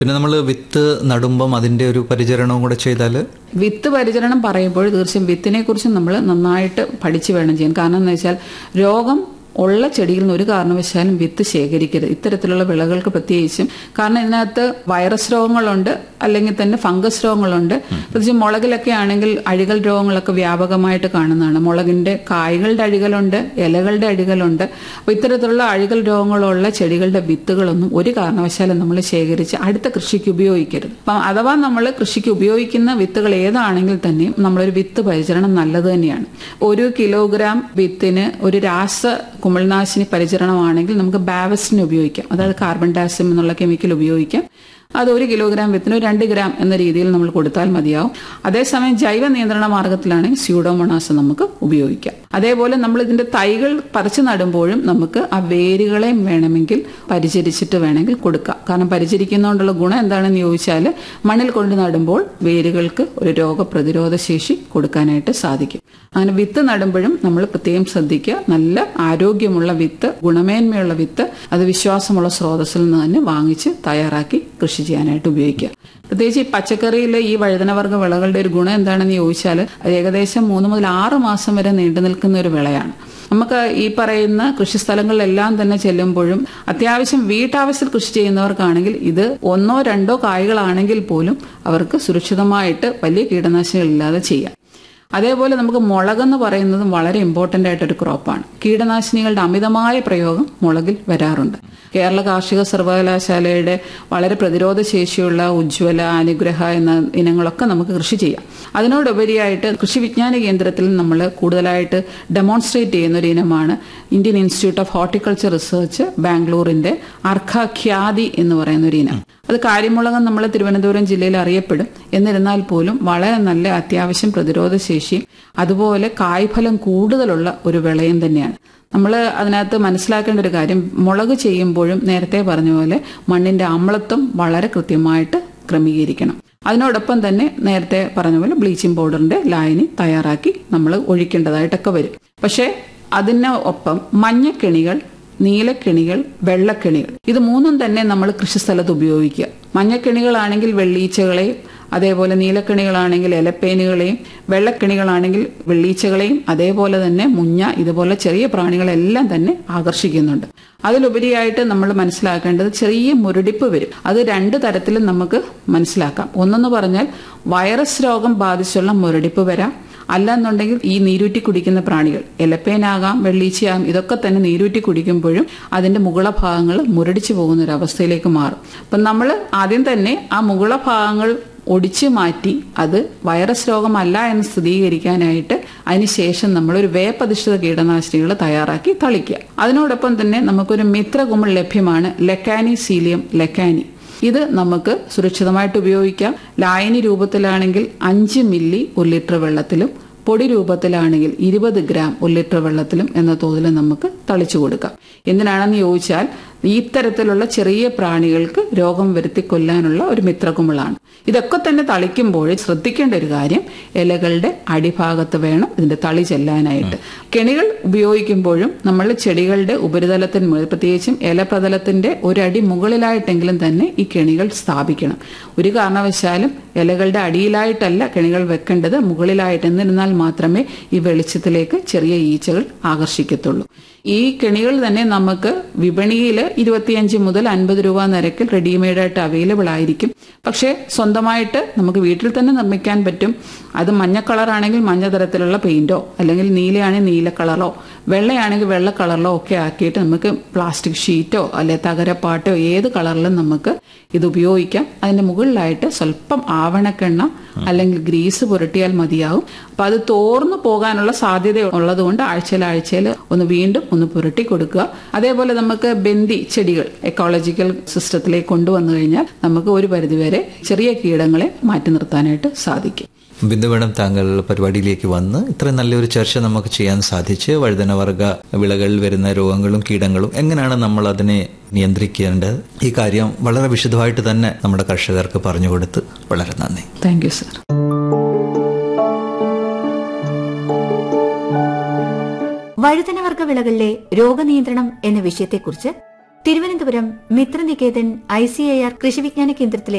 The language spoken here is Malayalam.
പിന്നെ നമ്മൾ വിത്ത് നടുമ്പം അതിന്റെ ഒരു പരിചരണവും കൂടെ ചെയ്താൽ. വിത്ത് പരിചരണം പറയുമ്പോൾ തീർച്ചയായും വിത്തിനെ കുറിച്ച് നമ്മൾ നന്നായിട്ട് പഠിച്ചു വേണം ചെയ്യാൻ. കാരണം എന്ന് വെച്ചാൽ രോഗം ഉള്ള ചെടിയിൽ നിന്ന് ഒരു കാരണവശാലും വിത്ത് ശേഖരിക്കരുത്, ഇത്തരത്തിലുള്ള വിളകൾക്ക് പ്രത്യേകിച്ചും. കാരണം ഇതിനകത്ത് വൈറസ് രോഗങ്ങളുണ്ട്, അല്ലെങ്കിൽ തന്നെ ഫംഗസ് രോഗങ്ങളുണ്ട്. പ്രത്യേകിച്ച് മുളകിലൊക്കെ ആണെങ്കിൽ അഴികൽ രോഗങ്ങളൊക്കെ വ്യാപകമായിട്ട് കാണുന്നതാണ്. മുളകിന്റെ കായ്കളുടെ അഴികലുണ്ട്, ഇലകളുടെ അഴികലുണ്ട്. അപ്പോൾ ഇത്തരത്തിലുള്ള അഴികൽ രോഗങ്ങളുള്ള ചെടികളുടെ വിത്തുകളൊന്നും ഒരു കാരണവശാലും നമ്മൾ ശേഖരിച്ച് അടുത്ത കൃഷിക്ക് ഉപയോഗിക്കരുത്. അപ്പം അഥവാ നമ്മൾ കൃഷിക്ക് ഉപയോഗിക്കുന്ന വിത്തുകൾ ഏതാണെങ്കിൽ തന്നെയും നമ്മളൊരു വിത്ത് പരിചരണം നല്ലത് തന്നെയാണ്. 1 കിലോഗ്രാം വിത്തിന് ഒരു രാസ കുമിൾനാശിനി പരിചരണമാണെങ്കിൽ നമുക്ക് ബാവസ്റ്റിന് ഉപയോഗിക്കാം, അതായത് കാർബൺ ഡൈഓക്സൈഡ് എന്നുള്ള കെമിക്കൽ ഉപയോഗിക്കാം. അത് 1 കിലോഗ്രാം വിത്തിന് 2 ഗ്രാം എന്ന രീതിയിൽ നമ്മൾ കൊടുത്താൽ മതിയാവും. അതേസമയം ജൈവ നിയന്ത്രണ മാർഗത്തിലാണെങ്കിൽ സ്യൂഡോമോണാസ് നമുക്ക് ഉപയോഗിക്കാം. അതേപോലെ നമ്മൾ ഇതിന്റെ തൈകൾ പറിച്ചു നടുമ്പോഴും നമുക്ക് ആ വേരുകളെ വേണമെങ്കിൽ പരിചരിച്ചിട്ട് വേണമെങ്കിൽ കൊടുക്കാം. കാരണം പരിചരിക്കുന്നതുകൊണ്ടുള്ള ഗുണം എന്താണെന്ന് ചോദിച്ചാൽ മണ്ണിൽ കൊണ്ട് നടുമ്പോൾ വേരുകൾക്ക് ഒരു രോഗപ്രതിരോധ ശേഷി കൊടുക്കാനായിട്ട് സാധിക്കും. അങ്ങനെ വിത്ത് നടുമ്പോഴും നമ്മൾ പ്രത്യേകം ശ്രദ്ധിക്കുക. നല്ല ആരോഗ്യമുള്ള വിത്ത്, ഗുണമേന്മയുള്ള വിത്ത്, അത് വിശ്വാസമുള്ള സ്രോതസ്സിൽ നിന്ന് തന്നെ വാങ്ങിച്ച് തയ്യാറാക്കി കൃഷി ചെയ്യാനായിട്ട് ഉപയോഗിക്കുക. പ്രത്യേകിച്ച് ഈ പച്ചക്കറിയിലെ ഈ വഴുതനവർഗ്ഗ വിളകളുടെ ഒരു ഗുണം എന്താണെന്ന് ചോദിച്ചാൽ അത് ഏകദേശം 3 മുതൽ 6 മാസം വരെ നീണ്ടു നിൽക്കുന്ന ഒരു വിളയാണ്. നമുക്ക് ഈ പറയുന്ന കൃഷിസ്ഥലങ്ങളിലെല്ലാം തന്നെ ചെല്ലുമ്പോഴും അത്യാവശ്യം വീട്ടാവശ്യത്തിൽ കൃഷി ചെയ്യുന്നവർക്കാണെങ്കിൽ ഇത് 1 or 2 കായ്കളാണെങ്കിൽ പോലും അവർക്ക് സുരക്ഷിതമായിട്ട് വലിയ കീടനാശിനികളില്ലാതെ ചെയ്യാം. അതേപോലെ നമുക്ക് മുളകെന്ന് പറയുന്നതും വളരെ ഇമ്പോർട്ടന്റ് ആയിട്ടൊരു ക്രോപ്പാണ്. കീടനാശിനികളുടെ അമിതമായ പ്രയോഗം മുളകിൽ വരാറുണ്ട്. കേരള കാർഷിക സർവകലാശാലയുടെ വളരെ പ്രതിരോധ ശേഷിയുള്ള ഉജ്ജ്വല, അനുഗ്രഹ എന്ന ഇനങ്ങളൊക്കെ നമുക്ക് കൃഷി ചെയ്യാം. അതിനോടുപരിയായിട്ട് കൃഷി വിജ്ഞാന കേന്ദ്രത്തിൽ നമ്മൾ കൂടുതലായിട്ട് ഡെമോൺസ്ട്രേറ്റ് ചെയ്യുന്ന ഒരു ഇനമാണ് Indian institute of horticulture research ബാംഗ്ലൂരിന്റെ അർഖ ഖ്യാതി എന്ന് പറയുന്ന ഒരു ഇനം. അത് കാര്യമുളകം നമ്മൾ തിരുവനന്തപുരം ജില്ലയിൽ അറിയപ്പെടും. എന്നിരുന്നാൽ പോലും വളരെ നല്ല അത്യാവശ്യം പ്രതിരോധ ശേഷിയും അതുപോലെ കായ്ഫലം കൂടുതലുള്ള ഒരു വിളയും തന്നെയാണ്. നമ്മൾ അതിനകത്ത് മനസ്സിലാക്കേണ്ട ഒരു കാര്യം, മുളക് ചെയ്യുമ്പോഴും നേരത്തെ പറഞ്ഞ പോലെ മണ്ണിന്റെ അമ്ലത്വം വളരെ കൃത്യമായിട്ട് ക്രമീകരിക്കണം. അതിനോടൊപ്പം തന്നെ നേരത്തെ പറഞ്ഞ പോലെ ബ്ലീച്ചിങ് പൗഡറിന്റെ ലായനി തയ്യാറാക്കി നമ്മൾ ഒഴിക്കേണ്ടതായിട്ടൊക്കെ വരും. പക്ഷേ അതിനൊപ്പം മഞ്ഞക്കെണികൾ, നീലക്കെണികൾ, വെള്ളക്കെണികൾ, ഇത് 3ഉം തന്നെ നമ്മൾ കൃഷിസ്ഥലത്ത് ഉപയോഗിക്കുക. മഞ്ഞക്കെണികളാണെങ്കിൽ വെള്ളീച്ചകളെയും, അതേപോലെ നീലക്കെണികളാണെങ്കിൽ ഇലപ്പേനുകളെയും, വെള്ളക്കെണികളാണെങ്കിൽ വെള്ളീച്ചകളെയും, അതേപോലെ തന്നെ മുഞ്ഞ, ഇതുപോലെ ചെറിയ പ്രാണികളെല്ലാം തന്നെ ആകർഷിക്കുന്നുണ്ട്. അതിലുപരിയായിട്ട് നമ്മൾ മനസ്സിലാക്കേണ്ടത് ചെറിയ മുരടിപ്പ് വരും. അത് 2 തരത്തിലും നമുക്ക് മനസ്സിലാക്കാം. ഒന്നെന്ന് പറഞ്ഞാൽ വൈറസ് രോഗം ബാധിച്ചുള്ള മുരടിപ്പ് വരാം. അല്ലെന്നുണ്ടെങ്കിൽ ഈ നീരൂറ്റി കുടിക്കുന്ന പ്രാണികൾ, ഇലപ്പേനാകാം, വെള്ളീച്ചയാകാം, ഇതൊക്കെ തന്നെ നീരൂറ്റി കുടിക്കുമ്പോഴും അതിന്റെ മുകള ഭാഗങ്ങൾ മുരടിച്ചു പോകുന്ന ഒരു അവസ്ഥയിലേക്ക് മാറും. അപ്പം നമ്മൾ ആദ്യം തന്നെ ആ മുകള ഭാഗങ്ങൾ ഒടിച്ചു മാറ്റി അത് വൈറസ് രോഗമല്ല എന്ന് സ്ഥിരീകരിക്കാനായിട്ട് അതിനുശേഷം നമ്മളൊരു വേപ്പധിഷ്ഠിത കീടനാശിനികൾ തയ്യാറാക്കി തളിക്കുക. അതിനോടൊപ്പം തന്നെ നമുക്കൊരു മിത്രകുമിൾ ലഭ്യമാണ്, ലെക്കാനി സീലിയം ലെക്കാനി. ഇത് നമുക്ക് സുരക്ഷിതമായിട്ട് ഉപയോഗിക്കാം. ലായനി രൂപത്തിലാണെങ്കിൽ 5 മില്ലി 1 ലിറ്റർ വെള്ളത്തിലും, പൊടി രൂപത്തിലാണെങ്കിൽ 20 ഗ്രാം 1 ലിറ്റർ വെള്ളത്തിലും എന്ന തോതിൽ നമുക്ക് തളിച്ചു കൊടുക്കാം. എന്തിനാണെന്ന് ചോദിച്ചാൽ ഇത്തരത്തിലുള്ള ചെറിയ പ്രാണികൾക്ക് രോഗം വരുത്തി കൊല്ലാനുള്ള ഒരു മിത്രകുമിളാണ്. ഇതൊക്കെ തന്നെ തളിക്കുമ്പോൾ ശ്രദ്ധിക്കേണ്ട ഒരു കാര്യം, ഇലകളുടെ അടിഭാഗത്ത് വേണം ഇതിന്റെ തളി ചെല്ലാനായിട്ട്. കെണികൾ ഉപയോഗിക്കുമ്പോഴും നമ്മൾ ചെടികളുടെ ഉപരിതലത്തിന് മുകളിൽ, പ്രത്യേകിച്ചും ഇലപ്രതലത്തിന്റെ 1 അടി മുകളിലായിട്ടെങ്കിലും തന്നെ ഈ കെണികൾ സ്ഥാപിക്കണം. ഒരു കാരണവശാലും ഇലകളുടെ അടിയിലായിട്ടല്ല കെണികൾ വെക്കേണ്ടത്, മുകളിലായിട്ട്. എന്നിരുന്നാൽ മാത്രമേ ഈ വെളിച്ചത്തിലേക്ക് ചെറിയ ഈച്ചകൾ ആകർഷിക്കത്തുള്ളൂ. ഈ കെണികൾ തന്നെ നമുക്ക് വിപണിയിൽ 25 മുതൽ 50 രൂപ നിരക്കിൽ റെഡിമെയ്ഡായിട്ട് അവൈലബിൾ ആയിരിക്കും. പക്ഷേ സ്വന്തമായിട്ട് നമുക്ക് വീട്ടിൽ തന്നെ നിർമ്മിക്കാൻ പറ്റും. അത് മഞ്ഞ കളറാണെങ്കിൽ മഞ്ഞ തരത്തിലുള്ള പെയിന്റോ, അല്ലെങ്കിൽ നീലയാണെങ്കിൽ നീല കളറോ, വെള്ളയാണെങ്കിൽ വെള്ള കളറിലോ ഒക്കെ ആക്കിയിട്ട് നമുക്ക് പ്ലാസ്റ്റിക് ഷീറ്റോ അല്ലെ തകരപ്പാട്ടോ ഏത് കളറിലും നമുക്ക് ഇത് ഉപയോഗിക്കാം. അതിന്റെ മുകളിലായിട്ട് സ്വല്പം ആവണക്കെണ്ണ അല്ലെങ്കിൽ ഗ്രീസ് പുരട്ടിയാൽ മതിയാവും. അപ്പൊ അത് തോർന്നു പോകാനുള്ള സാധ്യത ഉള്ളതുകൊണ്ട് ആഴ്ചയിൽ വീണ്ടും ഒന്ന് പുരട്ടി കൊടുക്കുക. അതേപോലെ നമുക്ക് ബന്ദി ചെടികൾ എക്കോളജിക്കൽ സിസ്റ്റത്തിലേക്ക് കൊണ്ടുവന്നു കഴിഞ്ഞാൽ നമുക്ക് ഒരു പരിധിവരെ ചെറിയ കീടങ്ങളെ മാറ്റി നിർത്താനായിട്ട് സാധിക്കും. ബിന്ദു മേഡം, താങ്കൾ പരിപാടിയിലേക്ക് വന്ന് ഇത്രയും നല്ലൊരു ചർച്ച നമുക്ക് ചെയ്യാൻ സാധിച്ച്, വഴുതനവർഗ വിളകളിൽ വരുന്ന രോഗങ്ങളും കീടങ്ങളും എങ്ങനെയാണ് നമ്മൾ അതിനെ നിയന്ത്രിക്കേണ്ടത്, ഈ കാര്യം വളരെ വിശദമായിട്ട് തന്നെ നമ്മുടെ കർഷകർക്ക് പറഞ്ഞുകൊടുത്ത് വളരെ നന്ദി. Thank you sir. വഴുതനവർഗ വിളകളിലെ രോഗനിയന്ത്രണം എന്ന വിഷയത്തെക്കുറിച്ച് തിരുവനന്തപുരം മിത്രനികേതൻ ICAR കൃഷിവിജ്ഞാന കേന്ദ്രത്തിലെ